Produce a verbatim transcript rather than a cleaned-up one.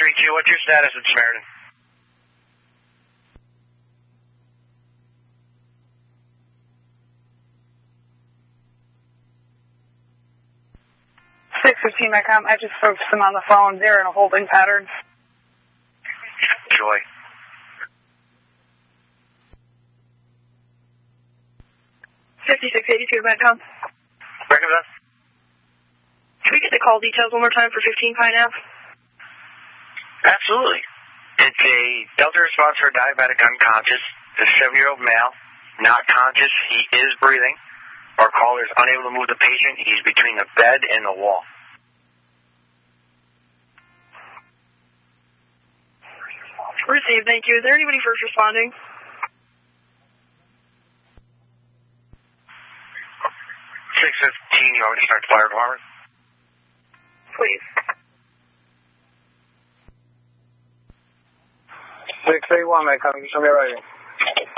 three two, what's your status at Samaritan? six fifteen, Metcom. I just spoke to them on the phone. They're in a holding pattern. Joy. fifty-six eighty-two, Metcom. Reckon that? Can we get the call details one more time for fifteen Pine Ave? Absolutely. It's a Delta response for a diabetic unconscious. It's a seven-year-old male, not conscious. He is breathing. Our caller is unable to move the patient. He's between the bed and the wall. Received, thank you. Is there anybody first responding? six fifteen, you want me to start the fire department? Please. six eighty-one, Metcom. You should be ready.